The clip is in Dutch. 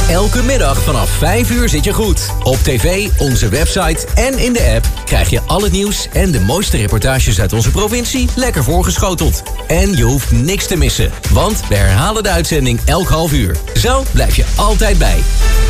Elke middag vanaf 5 uur zit je goed. Op tv, onze website en in de app krijg je al het nieuws en de mooiste reportages uit onze provincie lekker voorgeschoteld. En je hoeft niks te missen, want we herhalen de uitzending elk half uur. Zo blijf je altijd bij.